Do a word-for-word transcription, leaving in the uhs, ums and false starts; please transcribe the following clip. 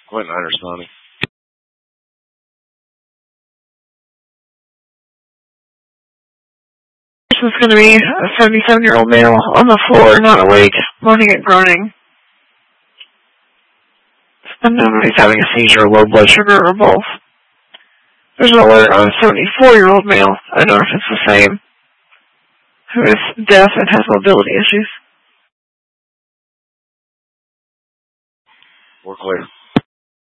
Quentin Niners County. This is going to be a seventy-seven-year-old male on the floor, not awake, moaning and groaning. It's unknown if he's having a seizure, low blood sugar, or both. There's an alert on a seventy-four-year-old male, I don't know if it's the same, who is deaf and has mobility issues. We're clear.